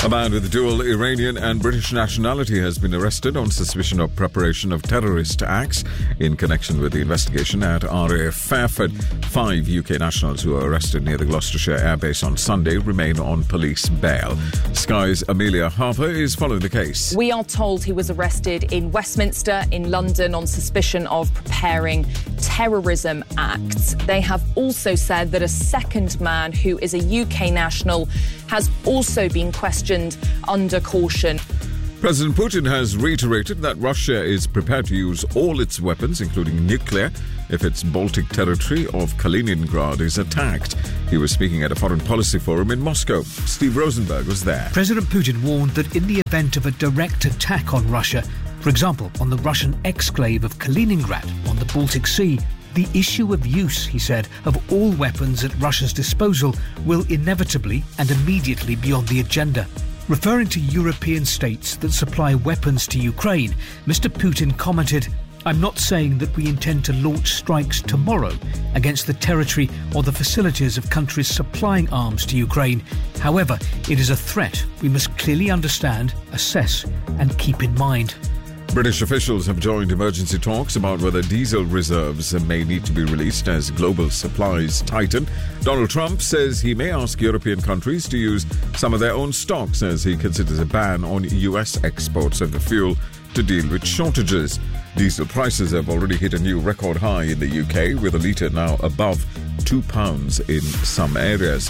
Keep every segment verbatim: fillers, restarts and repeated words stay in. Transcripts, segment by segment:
A man with dual Iranian and British nationality has been arrested on suspicion of preparation of terrorist acts in connection with the investigation at R A F Fairford. Five U K nationals who were arrested near the Gloucestershire airbase on Sunday remain on police bail. Sky's Amelia Harper is following the case. We are told he was arrested in Westminster in London on suspicion of preparing terrorism acts. They have also said that a second man who is a U K national has also been questioned under caution. President Putin has reiterated that Russia is prepared to use all its weapons, including nuclear, if its Baltic territory of Kaliningrad is attacked. He was speaking at a foreign policy forum in Moscow. Steve Rosenberg was there. President Putin warned that in the event of a direct attack on Russia, for example, on the Russian exclave of Kaliningrad on the Baltic Sea, the issue of use, he said, of all weapons at Russia's disposal will inevitably and immediately be on the agenda. Referring to European states that supply weapons to Ukraine, Mister Putin commented, "I'm not saying that we intend to launch strikes tomorrow against the territory or the facilities of countries supplying arms to Ukraine. However, it is a threat we must clearly understand, assess and keep in mind." British officials have joined emergency talks about whether diesel reserves may need to be released as global supplies tighten. Donald Trump says he may ask European countries to use some of their own stocks as he considers a ban on U S exports of the fuel to deal with shortages. Diesel prices have already hit a new record high in the U K, with a litre now above two pounds in some areas.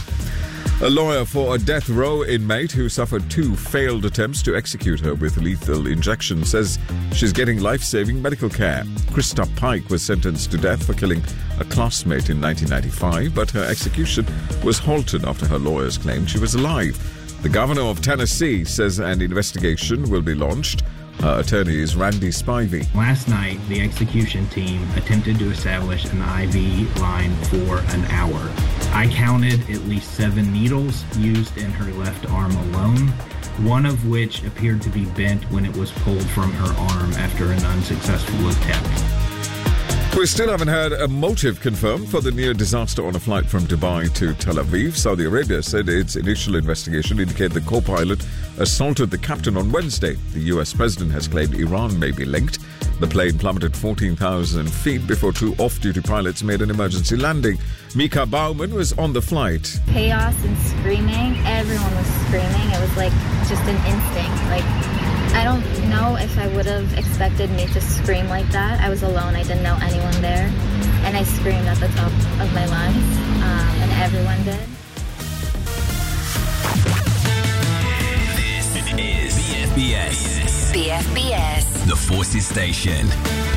A lawyer for a death row inmate who suffered two failed attempts to execute her with lethal injection says she's getting life-saving medical care. Krista Pike was sentenced to death for killing a classmate in nineteen ninety-five, but her execution was halted after her lawyers claimed she was alive. The governor of Tennessee says an investigation will be launched. Her attorney is Randy Spivey. Last night, the execution team attempted to establish an I V line for an hour. I counted at least seven needles used in her left arm alone, one of which appeared to be bent when it was pulled from her arm after an unsuccessful attempt. We still haven't had a motive confirmed for the near disaster on a flight from Dubai to Tel Aviv. Saudi Arabia said its initial investigation indicated the co-pilot assaulted the captain on Wednesday. The U S president has claimed Iran may be linked. The plane plummeted fourteen thousand feet before two off-duty pilots made an emergency landing. Mika Baumann was on the flight. Chaos and screaming. Everyone was screaming. It was like just an instinct. Like, I don't know if I would have expected me to scream like that. I was alone. I didn't know anyone there. And I screamed at the top of my lungs. Um, and everyone did. This is B F B S. B F B S. The Forces Station.